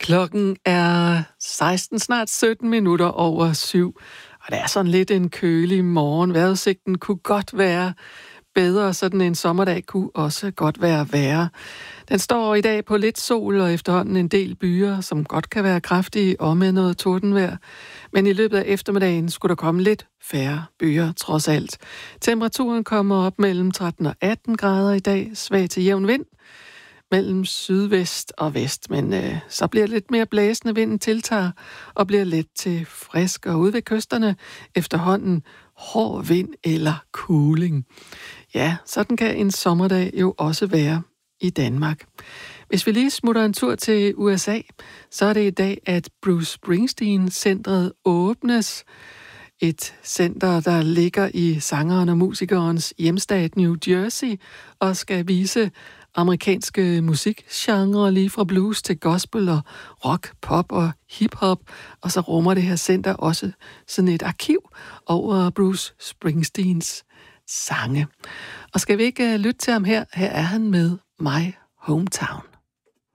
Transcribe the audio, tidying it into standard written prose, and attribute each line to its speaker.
Speaker 1: Klokken er 16, snart 17 minutter over 7, og det er sådan lidt en kølig morgen. Vejrudsigten kunne godt være bedre, sådan en sommerdag kunne også godt være værre. Den står i dag på lidt sol og efterhånden en del byer, som godt kan være kraftige og med noget tordenvejr. Men i løbet af eftermiddagen skulle der komme lidt færre byer, trods alt. Temperaturen kommer op mellem 13 og 18 grader i dag, svag til jævn vind mellem sydvest og vest, men så bliver det lidt mere blæsende, vinden tiltager og bliver let til frisk, og ude ved kysterne efterhånden hård vind eller kuling. Ja, sådan kan en sommerdag jo også være i Danmark. Hvis vi lige smutter en tur til USA, så er det i dag, at Bruce Springsteen-centret åbnes. Et center, der ligger i sangeren og musikerens hjemstat New Jersey og skal vise amerikanske musikgenrer, lige fra blues til gospel og rock, pop og hiphop. Og så rummer det her center også sådan et arkiv over Bruce Springsteens sange. Og skal vi ikke lytte til ham her? Her er han med My Hometown.